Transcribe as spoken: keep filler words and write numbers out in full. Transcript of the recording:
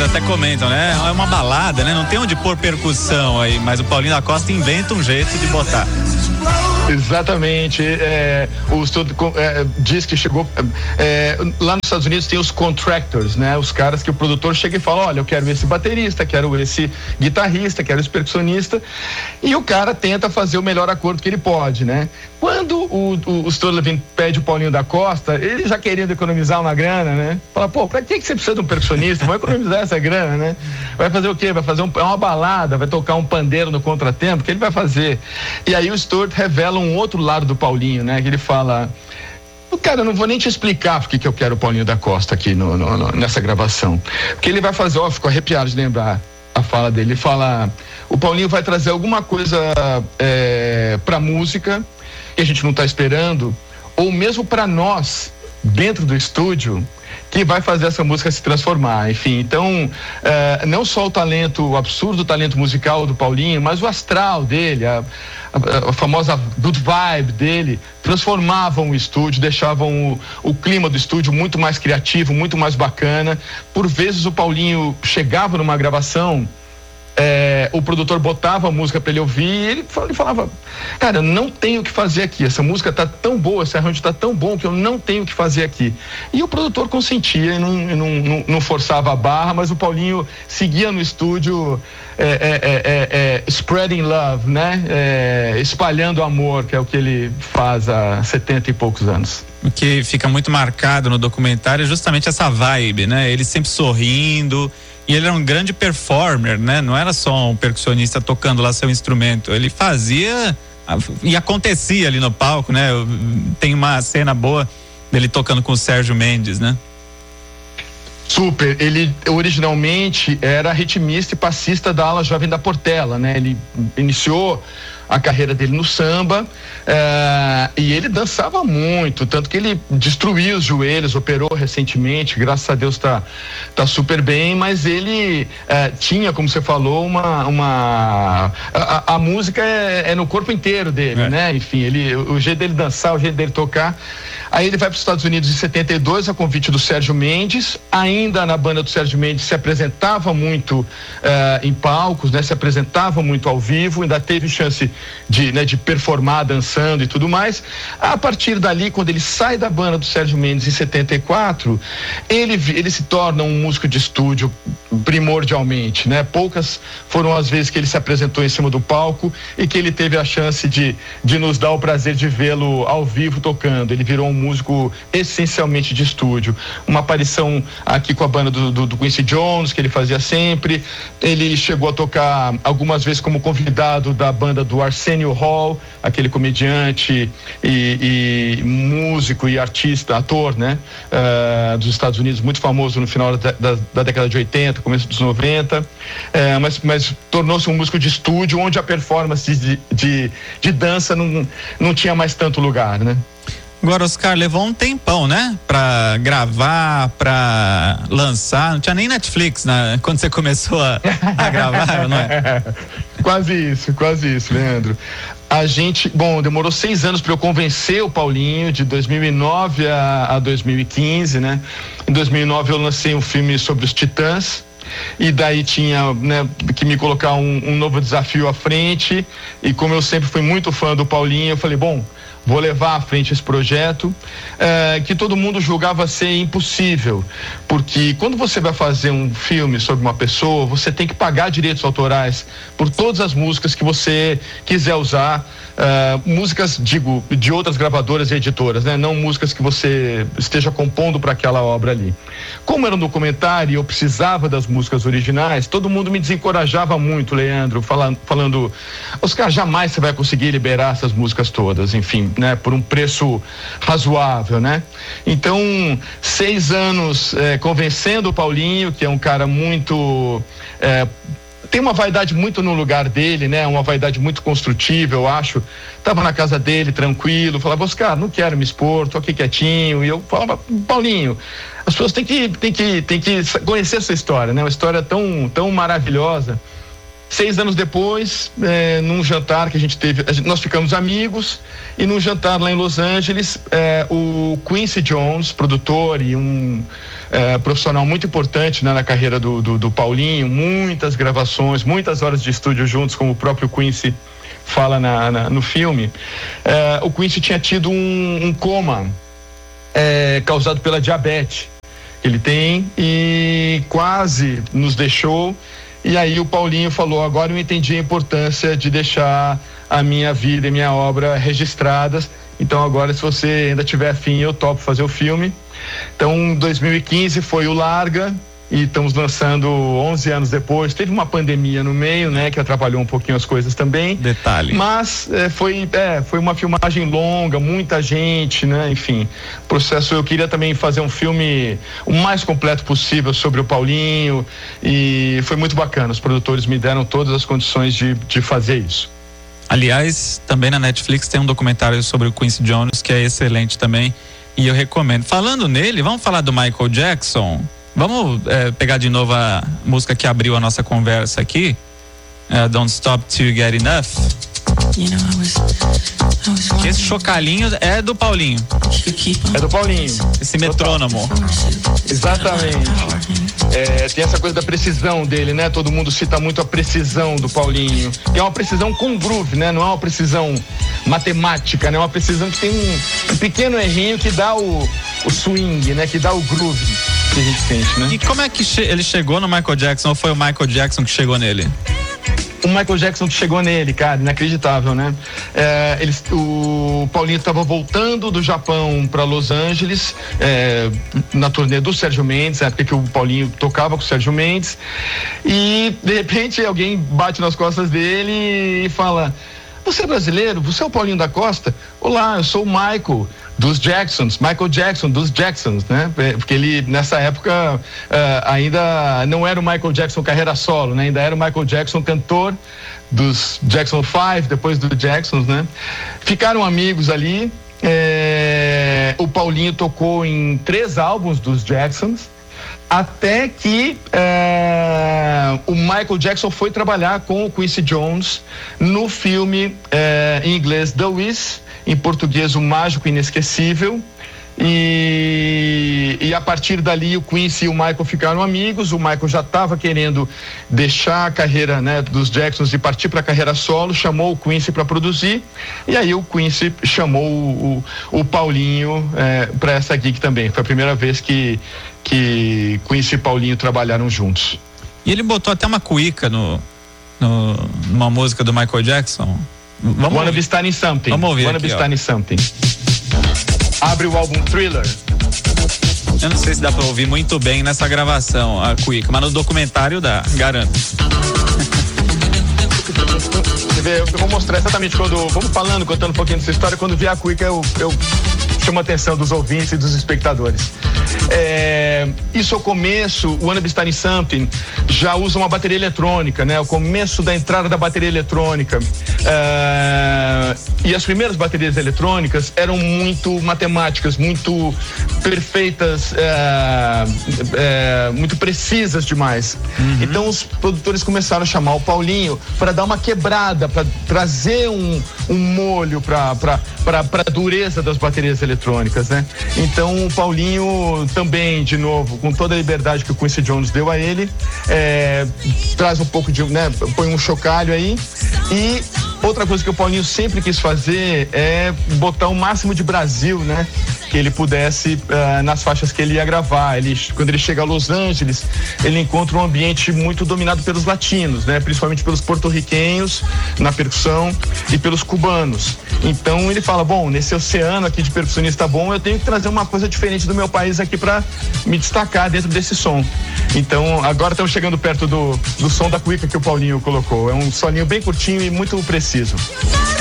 eles até comentam, né? É uma balada, né? Não tem onde pôr percussão aí, mas o Paulinho da Costa inventa um jeito de botar. Exatamente, é, o estudo é, diz que chegou é, lá nos Estados Unidos tem os contractors, né? Os caras que o produtor chega e fala, olha, eu quero esse baterista, quero esse guitarrista, quero esse percussionista, e o cara tenta fazer o melhor acordo que ele pode, né? Quando o, o, o Stuart Levin pede o Paulinho da Costa, ele já querendo economizar uma grana, né? Fala, pô, pra que, que você precisa de um percussionista? Vai economizar essa grana, né? Vai fazer o quê? Vai fazer um, uma balada, vai tocar um pandeiro no contratempo, o que ele vai fazer? E aí o Stuart revela um outro lado do Paulinho, né? Que ele fala, cara, eu não vou nem te explicar porque que eu quero o Paulinho da Costa aqui no, no, no, nessa gravação. Porque ele vai fazer, ó, fico arrepiado de lembrar a fala dele. Ele fala, o Paulinho vai trazer alguma coisa é, pra música que a gente não tá esperando, ou mesmo pra nós, dentro do estúdio, que vai fazer essa música se transformar, enfim, então uh, não só o talento, o absurdo talento musical do Paulinho, mas o astral dele, a, a, a famosa good vibe dele, transformavam o estúdio, deixavam o, o clima do estúdio muito mais criativo, muito mais bacana. Por vezes o Paulinho chegava numa gravação, É, o produtor botava a música para ele ouvir e ele, ele falava, cara, eu não tenho o que fazer aqui, essa música tá tão boa, esse arranjo tá tão bom que eu não tenho o que fazer aqui. E o produtor consentia e não, não, não, não forçava a barra, mas o Paulinho seguia no estúdio é, é, é, é, spreading love, né? É, espalhando amor, que é o que ele faz há setenta e poucos anos. O que fica muito marcado no documentário é justamente essa vibe, né? Ele sempre sorrindo. E ele era um grande performer, né? Não era só um percussionista tocando lá seu instrumento. Ele fazia e acontecia ali no palco, né? Tem uma cena boa dele tocando com o Sérgio Mendes, né? Super, ele originalmente era ritmista e passista da ala jovem da Portela, né? Ele iniciou a carreira dele no samba eh, e ele dançava muito, tanto que ele destruiu os joelhos, operou recentemente, graças a Deus tá, tá super bem, mas ele eh, tinha, como você falou, uma, uma a, a música é, é no corpo inteiro dele, é. né? Enfim, ele, o, o jeito dele dançar, o jeito dele tocar. Aí ele vai para os Estados Unidos em setenta e dois, a convite do Sérgio Mendes. Ainda na banda do Sérgio Mendes se apresentava muito uh, em palcos, né? Se apresentava muito ao vivo, ainda teve chance de, né, de performar dançando e tudo mais. A partir dali, quando ele sai da banda do Sérgio Mendes em setenta e quatro, ele, ele se torna um músico de estúdio primordialmente, né? Poucas foram as vezes que ele se apresentou em cima do palco e que ele teve a chance de, de nos dar o prazer de vê-lo ao vivo tocando. Ele virou um músico essencialmente de estúdio. Uma aparição aqui com a banda do, do, do Quincy Jones, que ele fazia sempre. Ele chegou a tocar algumas vezes como convidado da banda do Arsenio Hall, aquele comediante e, e músico e artista, ator, né? Uh, dos Estados Unidos, muito famoso no final da, da, da década de oitenta, começo dos noventa, uh, mas, mas tornou-se um músico de estúdio onde a performance de, de, de dança não, não tinha mais tanto lugar, né? Agora, Oscar, levou um tempão, né? Pra gravar, pra lançar. Não tinha nem Netflix, né? Quando você começou a, a gravar, não é? Quase isso, quase isso, Leandro. A gente, bom, demorou seis anos para eu convencer o Paulinho, de dois mil e nove a, a dois mil e quinze, né? Em dois mil e nove eu lancei um filme sobre os Titãs. E daí tinha, né, que me colocar um, um novo desafio à frente. E como eu sempre fui muito fã do Paulinho, eu falei, bom, vou levar à frente esse projeto, é, que todo mundo julgava ser impossível, porque quando você vai fazer um filme sobre uma pessoa, você tem que pagar direitos autorais por todas as músicas que você quiser usar, é, músicas, digo, de outras gravadoras e editoras, né? Não músicas que você esteja compondo para aquela obra ali. Como era um documentário e eu precisava das músicas originais, todo mundo me desencorajava muito, Leandro, falando, falando Oscar, jamais você vai conseguir liberar essas músicas todas, enfim, né, por um preço razoável, né? Então, seis anos é, convencendo o Paulinho, que é um cara muito é, tem uma vaidade muito no lugar dele, né? Uma vaidade muito construtiva, eu acho. Tava na casa dele, tranquilo, falava, Oscar, não quero me expor, tô aqui quietinho. E eu falava, Paulinho, as pessoas têm que, têm que, têm que conhecer essa história, né? Uma história tão, tão maravilhosa. Seis anos depois, é, num jantar que a gente teve, a gente, nós ficamos amigos, e num jantar lá em Los Angeles, é, o Quincy Jones, produtor e um é, profissional muito importante, né, na carreira do, do, do Paulinho, muitas gravações, muitas horas de estúdio juntos, como o próprio Quincy fala na, na, no filme. É, o Quincy tinha tido um, um coma é, causado pela diabetes que ele tem, e quase nos deixou. E aí o Paulinho falou: agora eu entendi a importância de deixar a minha vida e minha obra registradas, então agora, se você ainda tiver afim, eu topo fazer o filme. Então dois mil e quinze foi o Larga, e estamos lançando onze anos depois. Teve uma pandemia no meio, né, que atrapalhou um pouquinho as coisas também. Detalhe. Mas é, foi, é, foi uma filmagem longa, muita gente, né, enfim. Processo, eu queria também fazer um filme o mais completo possível sobre o Paulinho, e foi muito bacana. Os produtores me deram todas as condições de, de fazer isso. Aliás, também na Netflix tem um documentário sobre o Quincy Jones que é excelente também, e eu recomendo. Falando nele, vamos falar do Michael Jackson? Vamos é, pegar de novo a música que abriu a nossa conversa aqui, uh, Don't Stop Till You Get Enough. You know, I was, I was Esse chocalhinho é do Paulinho. É do Paulinho. Esse metrônomo. Exatamente. É, tem essa coisa da precisão dele, né? Todo mundo cita muito a precisão do Paulinho. É uma precisão com groove, né? Não é uma precisão matemática, né? É uma precisão que tem um, um pequeno errinho que dá o, o swing, né? Que dá o groove que a gente sente, né? E como é que che- ele chegou no Michael Jackson, ou foi o Michael Jackson que chegou nele? O Michael Jackson que chegou nele, cara, inacreditável, né? É, eles, o Paulinho estava voltando do Japão para Los Angeles, é, na turnê do Sérgio Mendes, na época que o Paulinho tocava com o Sérgio Mendes, e de repente alguém bate nas costas dele e fala: você é brasileiro? Você é o Paulinho da Costa? Olá, eu sou o Michael dos Jacksons, Michael Jackson dos Jacksons, né? Porque ele, nessa época, uh, ainda não era o Michael Jackson carreira solo, né? Ainda era o Michael Jackson cantor dos Jackson Five, depois dos Jacksons, né? Ficaram amigos ali. É... O Paulinho tocou em três álbuns dos Jacksons, até que é, o Michael Jackson foi trabalhar com o Quincy Jones no filme é, em inglês The Wiz, em português O Mágico Inesquecível, e, e a partir dali o Quincy e o Michael ficaram amigos. O Michael já estava querendo deixar a carreira, né, dos Jacksons e partir para a carreira solo, chamou o Quincy para produzir, e aí o Quincy chamou o, o, o Paulinho é, para essa gig também. Foi a primeira vez que que Quincy e Paulinho trabalharam juntos. E ele botou até uma cuíca no, no numa música do Michael Jackson. Vamos Wanna Be Starting Something. Vamos ouvir Wanna aqui, Be ó. Starting Something. Abre o álbum Thriller. Eu não sei se dá pra ouvir muito bem nessa gravação a cuíca, mas no documentário dá, garanto. Eu vou mostrar exatamente quando, vamos falando, contando um pouquinho dessa história, quando vier a cuíca eu, eu chamo a atenção dos ouvintes e dos espectadores. É, isso é o começo, o Wanna Be Starting Something já usa uma bateria eletrônica, né? O começo da entrada da bateria eletrônica. É, e as primeiras baterias eletrônicas eram muito matemáticas, muito perfeitas, é, é, muito precisas demais. Uhum. Então os produtores começaram a chamar o Paulinho para dar uma quebrada, para trazer um, um molho para para a dureza das baterias eletrônicas, né? Então o Paulinho também, de novo, com toda a liberdade que o Quincy Jones deu a ele, é, traz um pouco de, né, põe um chocalho aí. E outra coisa que o Paulinho sempre quis fazer é botar o máximo de Brasil, né, que ele pudesse uh, nas faixas que ele ia gravar. Ele, quando ele chega a Los Angeles, ele encontra um ambiente muito dominado pelos latinos, né, principalmente pelos porto-riquenhos na percussão e pelos cubanos. Então ele fala: bom, nesse oceano aqui de percussionista bom, eu tenho que trazer uma coisa diferente do meu país aqui para me destacar dentro desse som. Então agora estamos chegando perto do, do som da cuíca que o Paulinho colocou. É um solinho bem curtinho e muito preciso.